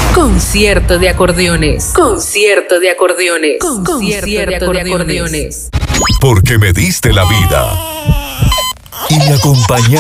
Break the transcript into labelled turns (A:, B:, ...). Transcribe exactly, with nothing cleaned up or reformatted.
A: Concierto de acordeones. Concierto de acordeones. Concierto de acordeones.
B: Porque me diste la vida y me acompañaste